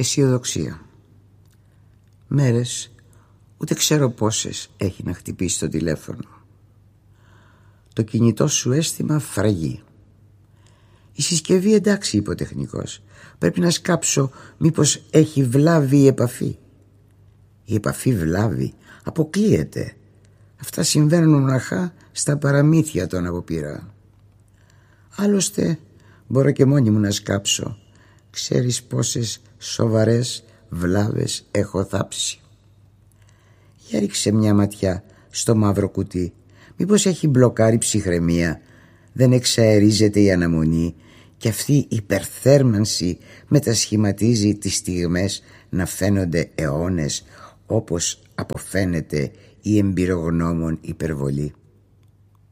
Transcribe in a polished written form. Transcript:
Αισιοδοξία. Μέρες, ούτε ξέρω πόσες, έχει να χτυπήσει το τηλέφωνο. Το κινητό σου αίσθημα φραγεί. Η συσκευή εντάξει, είπε ο τεχνικός. Πρέπει να σκάψω μήπως έχει βλάβει η επαφή. Η επαφή βλάβει, αποκλείεται. Αυτά συμβαίνουν μοναχά στα παραμύθια των αποπειρά. Άλλωστε μπορώ και μόνη μου να σκάψω. Ξέρεις πόσες σοβαρές βλάβες έχω θάψει. Για ρίξε μια ματιά στο μαύρο κουτί. Μήπως έχει μπλοκάρει ψυχραιμία, δεν εξαερίζεται η αναμονή και αυτή η υπερθέρμανση μετασχηματίζει τις στιγμές να φαίνονται αιώνες, όπως αποφαίνεται η εμπειρογνώμων υπερβολή.